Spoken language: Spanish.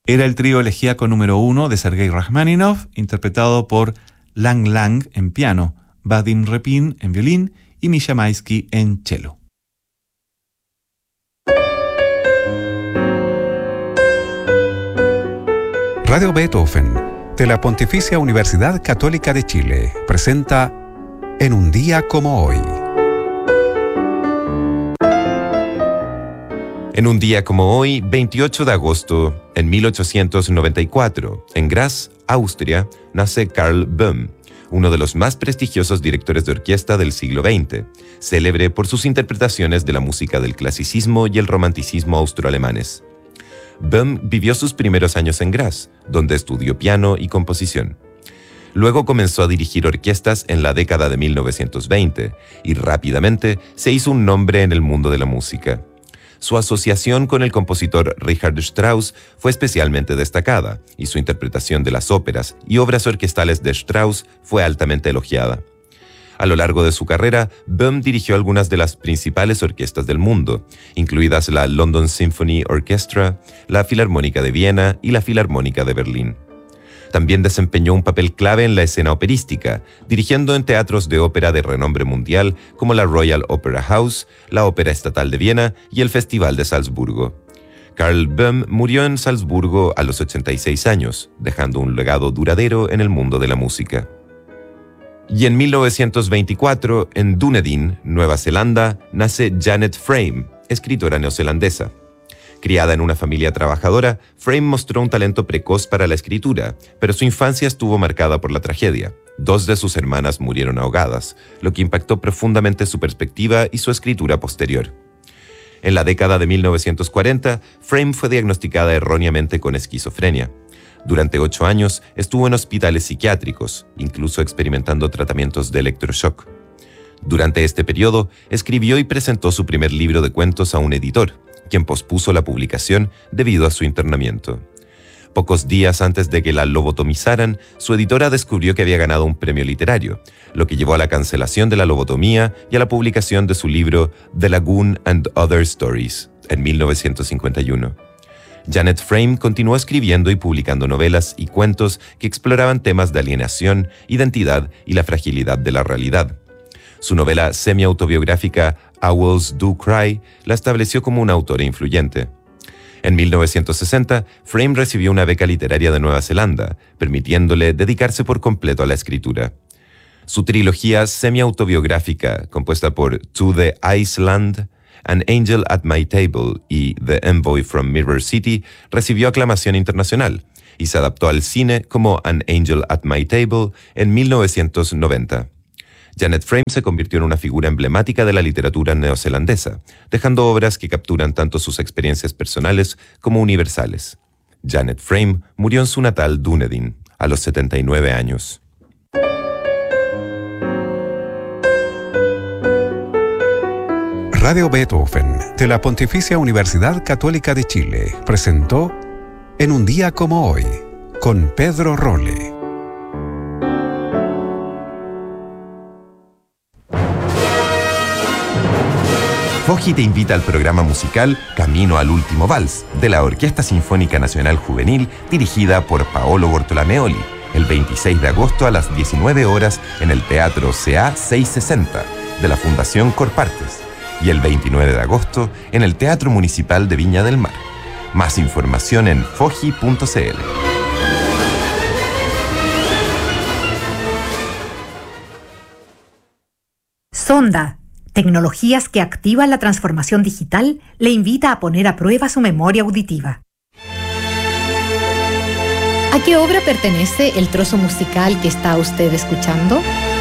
Era el trío elegíaco número 1 de Sergei Rachmaninoff, interpretado por Lang Lang en piano, Vadim Repin en violín y Misha Maisky en cello. Radio Beethoven, de la Pontificia Universidad Católica de Chile, presenta En un día como hoy. En un día como hoy, 28 de agosto, en 1894, en Graz, Austria, nace Karl Böhm, uno de los más prestigiosos directores de orquesta del siglo XX, célebre por sus interpretaciones de la música del clasicismo y el romanticismo austroalemanes. Böhm vivió sus primeros años en Graz, donde estudió piano y composición. Luego comenzó a dirigir orquestas en la década de 1920 y rápidamente se hizo un nombre en el mundo de la música. Su asociación con el compositor Richard Strauss fue especialmente destacada y su interpretación de las óperas y obras orquestales de Strauss fue altamente elogiada. A lo largo de su carrera, Böhm dirigió algunas de las principales orquestas del mundo, incluidas la London Symphony Orchestra, la Filarmónica de Viena y la Filarmónica de Berlín. También desempeñó un papel clave en la escena operística, dirigiendo en teatros de ópera de renombre mundial como la Royal Opera House, la Ópera Estatal de Viena y el Festival de Salzburgo. Karl Böhm murió en Salzburgo a los 86 años, dejando un legado duradero en el mundo de la música. Y en 1924, en Dunedin, Nueva Zelanda, nace Janet Frame, escritora neozelandesa. Criada en una familia trabajadora, Frame mostró un talento precoz para la escritura, pero su infancia estuvo marcada por la tragedia. 2 de sus hermanas murieron ahogadas, lo que impactó profundamente su perspectiva y su escritura posterior. En la década de 1940, Frame fue diagnosticada erróneamente con esquizofrenia. Durante 8 años estuvo en hospitales psiquiátricos, incluso experimentando tratamientos de electroshock. Durante este periodo, escribió y presentó su primer libro de cuentos a un editor, quien pospuso la publicación debido a su internamiento. Pocos días antes de que la lobotomizaran, su editora descubrió que había ganado un premio literario, lo que llevó a la cancelación de la lobotomía y a la publicación de su libro The Lagoon and Other Stories, en 1951. Janet Frame continuó escribiendo y publicando novelas y cuentos que exploraban temas de alienación, identidad y la fragilidad de la realidad. Su novela semi-autobiográfica Owls Do Cry la estableció como una autora influyente. En 1960, Frame recibió una beca literaria de Nueva Zelanda, permitiéndole dedicarse por completo a la escritura. Su trilogía semi-autobiográfica, compuesta por To the Iceland, An Angel at My Table y The Envoy from Mirror City, recibió aclamación internacional y se adaptó al cine como An Angel at My Table en 1990. Janet Frame se convirtió en una figura emblemática de la literatura neozelandesa, dejando obras que capturan tanto sus experiencias personales como universales. Janet Frame murió en su natal Dunedin, a los 79 años. Radio Beethoven, de la Pontificia Universidad Católica de Chile, presentó En un día como hoy, con Pedro Rolle. Foggi te invita al programa musical Camino al Último Vals, de la Orquesta Sinfónica Nacional Juvenil, dirigida por Paolo Bortolameoli, el 26 de agosto a las 19 horas en el Teatro CA 660, de la Fundación Corpartes, y el 29 de agosto en el Teatro Municipal de Viña del Mar. Más información en foggi.cl. Sonda, tecnologías que activan la transformación digital, le invita a poner a prueba su memoria auditiva. ¿A qué obra pertenece el trozo musical que está usted escuchando?